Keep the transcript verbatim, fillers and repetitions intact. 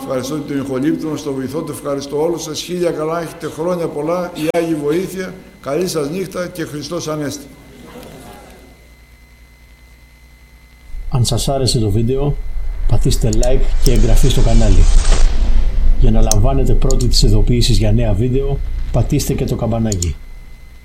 ευχαριστώ τον ηχολήπτωνα, στον βοηθό του, ευχαριστώ όλους σας. Χίλια καλά, έχετε χρόνια πολλά, η Άγιη βοήθεια, καλή σας νύχτα και Χριστός Ανέστη. Αν σας άρεσε το βίντεο, πατήστε like και εγγραφή στο κανάλι. Για να λαμβάνετε πρώτοι τις ειδοποιήσεις για νέα βίντεο, πατήστε και το καμπανάκι.